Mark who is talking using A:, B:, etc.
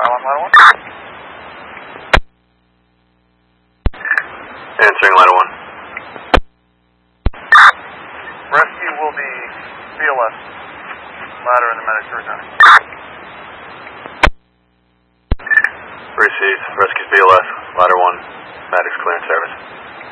A: ladder 1.
B: Answering ladder 1.
A: Rescue will be BLS. Ladder and the medics are returning.
B: Received. Rescue's BLS. Ladder 1. Medics clearance service.